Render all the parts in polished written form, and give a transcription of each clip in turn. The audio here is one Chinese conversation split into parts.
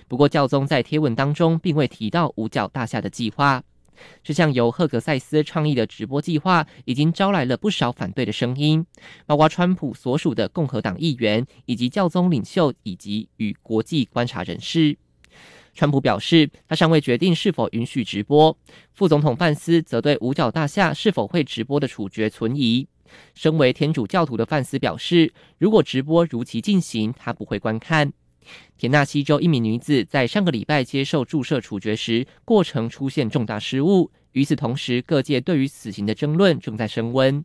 不过教宗在贴文当中并未提到五角大厦的计划。这项由赫格塞斯倡议的直播计划已经招来了不少反对的声音，包括川普所属的共和党议员以及教宗领袖以及与国际观察人士。川普表示，他尚未决定是否允许直播。副总统范斯则对五角大厦是否会直播的处决存疑。身为天主教徒的范斯表示，如果直播如期进行，他不会观看。田纳西州一名女子在上个礼拜接受注射处决时，过程出现重大失误。与此同时，各界对于死刑的争论正在升温。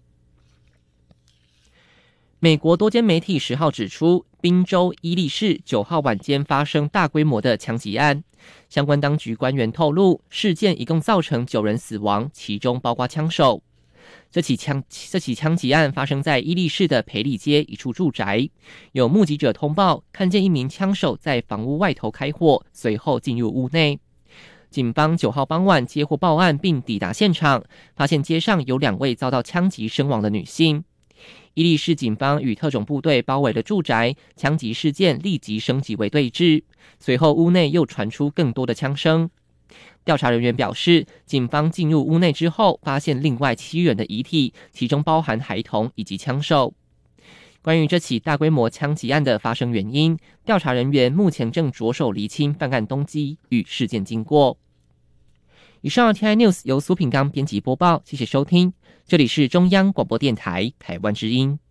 美国多间媒体10号指出，宾州伊利市9号晚间发生大规模的枪击案。相关当局官员透露，事件一共造成9人死亡，其中包括枪手。这起枪击案发生在伊利市的培利街一处住宅，有目击者通报看见一名枪手在房屋外头开火，随后进入屋内。警方9号傍晚接获报案并抵达现场，发现街上有2位遭到枪击身亡的女性。伊利市警方与特种部队包围了住宅，枪击事件立即升级为对峙，随后屋内又传出更多的枪声。调查人员表示，警方进入屋内之后，发现另外7人的遗体，其中包含孩童以及枪手。关于这起大规模枪击案的发生原因，调查人员目前正着手厘清犯案动机与事件经过。以上 TI News 由苏品刚编辑播报，谢谢收听，这里是中央广播电台台湾之音。